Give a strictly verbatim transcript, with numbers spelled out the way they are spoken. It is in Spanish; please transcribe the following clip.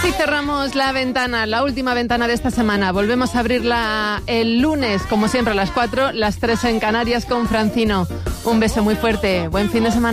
Así cerramos la ventana, la última ventana de esta semana. Volvemos a abrirla el lunes, como siempre, a las cuatro, las tres en Canarias con Francino. Un beso muy fuerte. Buen fin de semana.